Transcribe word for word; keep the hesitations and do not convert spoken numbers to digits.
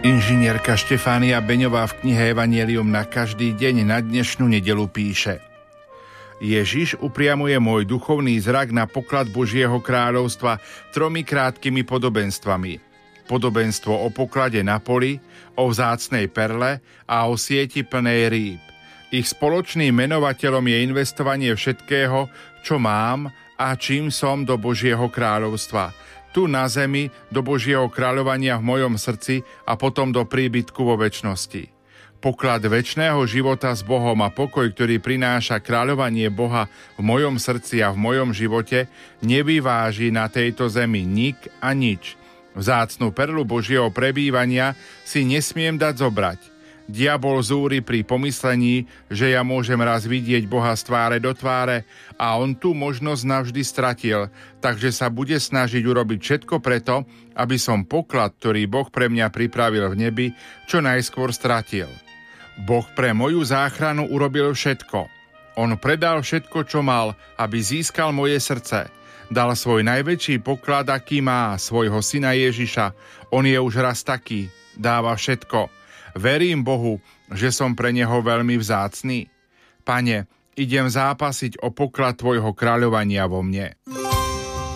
Inžinierka Štefánia Beňová v knihe Evanjelium na každý deň na dnešnú nedeľu píše: Ježiš upriamuje môj duchovný zrak na poklad Božieho kráľovstva tromi krátkými podobenstvami. Podobenstvo o poklade na poli, o vzácnej perle a o sieti plnej rýb. Ich spoločným menovateľom je investovanie všetkého, čo mám a čím som do Božieho kráľovstva. Tu na zemi, do Božieho kráľovania v mojom srdci a potom do príbytku vo večnosti. Poklad večného života s Bohom a pokoj, ktorý prináša kráľovanie Boha v mojom srdci a v mojom živote, nevyváži na tejto zemi nik a nič. Vzácnu perlu Božieho prebývania si nesmiem dať zobrať. Diabol zúri pri pomyslení, že ja môžem raz vidieť Boha z tváre do tváre a on tú možnosť navždy stratil, takže sa bude snažiť urobiť všetko preto, aby som poklad, ktorý Boh pre mňa pripravil v nebi, čo najskôr stratil. Boh pre moju záchranu urobil všetko. On predal všetko, čo mal, aby získal moje srdce. Dal svoj najväčší poklad, aký má, svojho syna Ježiša. On je už raz taký, dáva všetko. Verím Bohu, že som pre neho veľmi vzácny. Pane, idem zápasiť o poklad tvojho kráľovania vo mne.